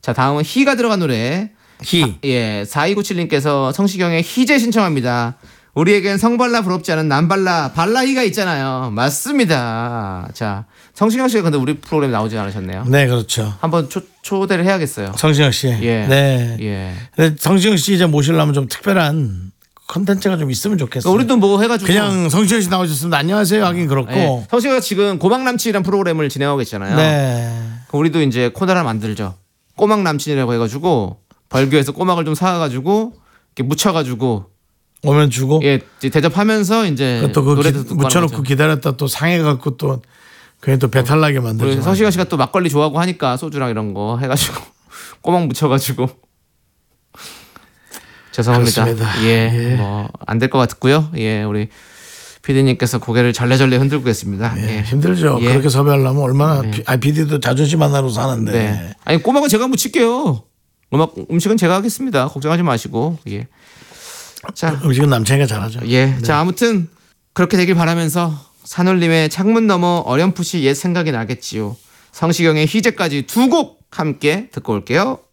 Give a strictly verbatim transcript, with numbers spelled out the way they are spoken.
자, 다음은 희가 들어간 노래. 희. 아, 예, 사이구칠님께서 성시경의 희재 신청합니다. 우리에겐 성발라 부럽지 않은 남발라 발라희가 있잖아요. 맞습니다. 자, 성시경 씨가 근데 우리 프로그램에 나오지 않으셨네요. 네, 그렇죠. 한번 초, 초대를 해야겠어요. 성시경 씨. 예. 네. 예. 근데 성시경 씨 이제 모시려면 좀 특별한 컨텐츠가 좀 있으면 좋겠어요. 그러니까 우리도 뭐 해가지고 그냥 성시경 씨 나오셨으면 안녕하세요 하긴 그렇고. 네. 성시경가 지금 꼬막남친이라는 프로그램을 진행하고 있잖아요. 네. 그럼 우리도 이제 코너를 하나 만들죠. 꼬막남친이라고 해가지고 벌교에서 꼬막을 좀 사가지고 이렇게 묻혀가지고 오면 주고. 예, 이제 대접하면서 이제 또그 노래도 듣고 묻혀놓고 기다렸다 또 상해갖고 또 괜히 또 배탈나게 만들죠. 성시경 씨가 또 막걸리 좋아하고 하니까 소주랑 이런 거 해가지고 꼬막 묻혀가지고 죄송합니다. 그렇습니다. 예, 예. 뭐 안 될 것 같고요. 예, 우리 피디님께서 고개를 절레절레 흔들고 계십니다. 예, 예. 힘들죠. 예. 그렇게 섭외하려면 얼마나 네. 피, 아 피디도 자존심 하나로 사는데. 네. 아니 꼬막은 제가 묻힐게요. 음악 음식은 제가 하겠습니다. 걱정하지 마시고. 예. 자, 음식은 남창이가 잘하죠. 예. 네. 자, 아무튼 그렇게 되길 바라면서 산울림의 창문 너머 어렴풋이 옛 생각이 나겠지요. 성시경의 희재까지 두 곡 함께 듣고 올게요.